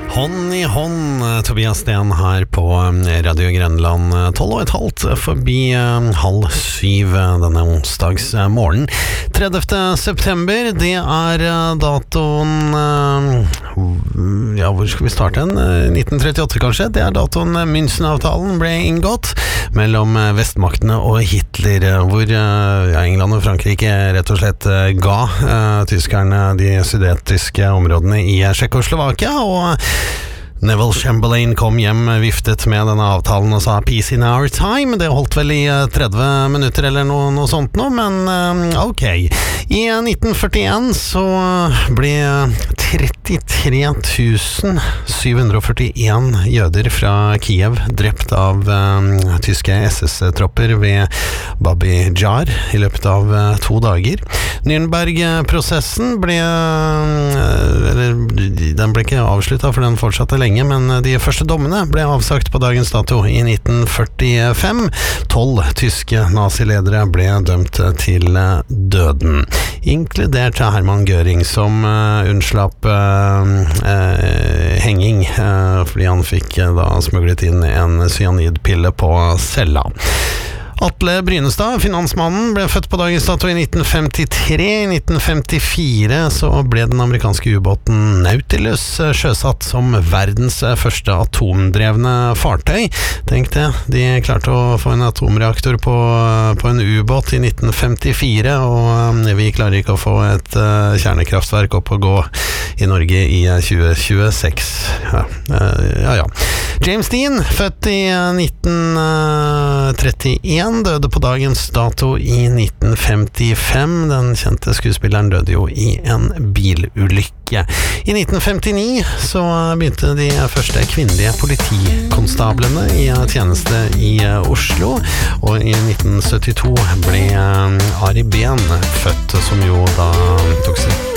Hånd i hånd, Tobias Sten her på Radio Grenland, 12:30 forbi 6:30 denne onsdagsmorgen. 30. september, det datoen, hvor skal vi starte den? 1938 kanskje, det datoen München-avtalen ble inngått mellom vestmaktene og Hitler, hvor England og Frankrike rett og slett ga tyskerne de sudetiske områdene i Tsjekkoslovakia, og Neville Chamberlain kom hjem viftet med denne avtalen og sa «Peace in our time». Det holdt vel i 30 minutter eller noe sånt nå, men ok. I 1941 så ble 33 741 jøder fra Kiev drept av tyske SS-tropper ved Babi Jar i løpet av 2 dager. Nürnberg-prosessen den ble ikke avsluttet, for den fortsatte lenge, men de første dommene ble avsagt på dagens dato i 1945. 12 tyske naziledere ble dømt til døden, inkludert Hermann Göring, som unnslapp henging fordi han fikk da smuglet inn en cyanidpille på cella. Atle Brynestad, finansmannen, ble født på dagens dato i 1953. I 1954 så ble den amerikanske ubåten Nautilus sjøsatt som verdens første atomdrevne fartøy. Tenk det, de klarte å få en atomreaktor på en ubåt i 1954, og vi klarer ikke å få et kjernekraftverk opp og gå i Norge i 2026. Ja. James Dean, født i 1931, døde på dagens dato i 1955. Den kjente skuespilleren døde jo i en bilulykke. I 1959 så begynte de første kvinnelige politikonstablene i tjeneste i Oslo, og i 1972 ble Ari Behn født, som jo da tok seg